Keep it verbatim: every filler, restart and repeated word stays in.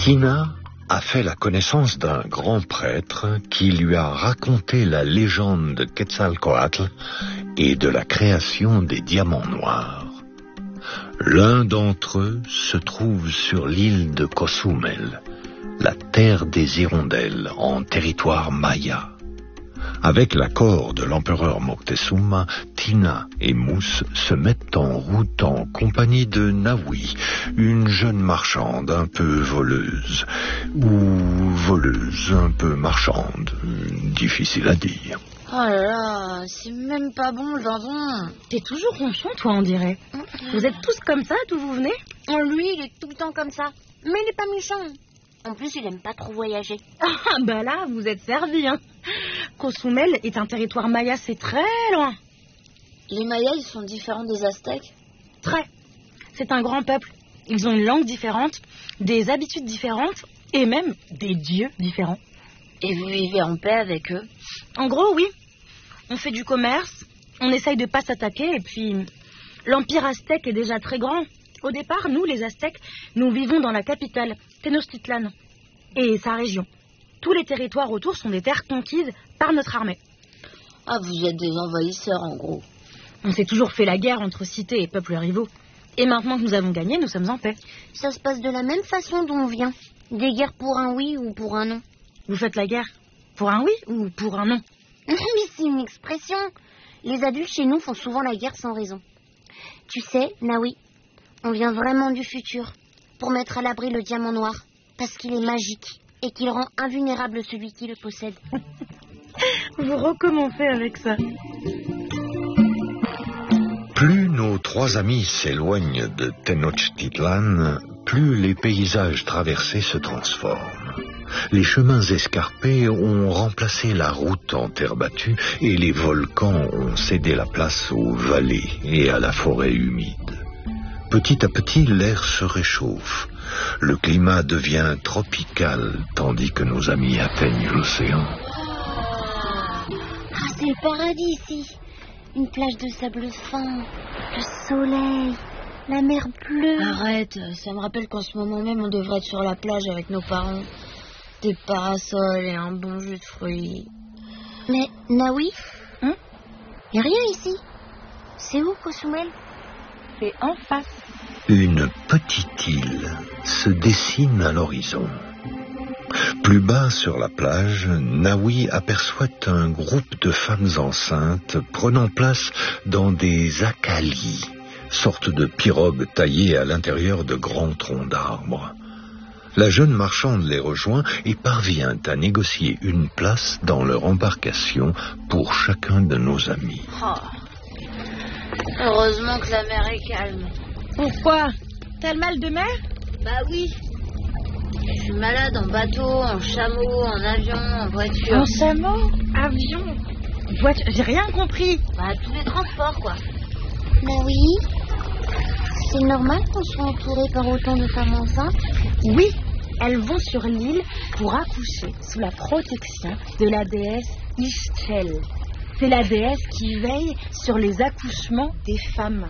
Tina a fait la connaissance d'un grand prêtre qui lui a raconté la légende de Quetzalcoatl et de la création des diamants noirs. L'un d'entre eux se trouve sur l'île de Cozumel, la terre des hirondelles en territoire maya. Avec l'accord de l'empereur Moctezuma, Tina et Mousse se mettent en route en compagnie de Nawi, une jeune marchande un peu voleuse, ou voleuse un peu marchande, difficile à dire. Oh là là, c'est même pas bon le dindon. T'es toujours ronchon, toi, on dirait. Vous êtes tous comme ça, d'où vous venez? Oh, lui, il est tout le temps comme ça. Mais il est pas méchant. En plus, il aime pas trop voyager. Ah, bah là, vous êtes servis, hein. Cozumel est un territoire maya, c'est très loin. Les Mayas, ils sont différents des Aztèques? Très. C'est un grand peuple. Ils ont une langue différente, des habitudes différentes et même des dieux différents. Et vous vivez en paix avec eux? En gros, oui. On fait du commerce, on essaye de pas s'attaquer, et puis l'empire aztèque est déjà très grand. Au départ, nous, les Aztèques, nous vivons dans la capitale, Tenochtitlan, et sa région. Tous les territoires autour sont des terres conquises par notre armée. Ah, vous êtes des envahisseurs, en gros. On s'est toujours fait la guerre entre cités et peuples rivaux. Et maintenant que nous avons gagné, nous sommes en paix. Ça se passe de la même façon d'où on vient. Des guerres pour un oui ou pour un non. Vous faites la guerre pour un oui ou pour un non? Mais c'est une expression. Les adultes chez nous font souvent la guerre sans raison. Tu sais, Nawi, on vient vraiment du futur pour mettre à l'abri le diamant noir, parce qu'il est magique et qu'il rend invulnérable celui qui le possède. Vous recommencez avec ça. Plus nos trois amis s'éloignent de Tenochtitlan, plus les paysages traversés se transforment. Les chemins escarpés ont remplacé la route en terre battue et les volcans ont cédé la place aux vallées et à la forêt humide. Petit à petit, l'air se réchauffe. Le climat devient tropical, tandis que nos amis atteignent l'océan. Ah, c'est le paradis ici. Une plage de sable fin, le soleil, la mer bleue. Arrête, ça me rappelle qu'en ce moment même, on devrait être sur la plage avec nos parents. Des parasols et un bon jus de fruits. Mais, Nawi, hein? Y a rien ici. C'est où, Cozumel? C'est en face. Une petite île se dessine à l'horizon. Plus bas sur la plage, Nawi aperçoit un groupe de femmes enceintes prenant place dans des akalis, sortes de pirogues taillées à l'intérieur de grands troncs d'arbres. La jeune marchande les rejoint et parvient à négocier une place dans leur embarcation pour chacun de nos amis. Oh. Heureusement que la mer est calme. Pourquoi? T'as le mal de mer? Bah oui. Je suis malade en bateau, en chameau, en avion, en voiture. En chameau? Avion? Voiture? J'ai rien compris. Bah tous les transports, quoi. Bah oui. C'est normal qu'on soit entouré par autant de femmes enceintes? Oui, elles vont sur l'île pour accoucher sous la protection de la déesse Ixchel. C'est la déesse qui veille sur les accouchements des femmes.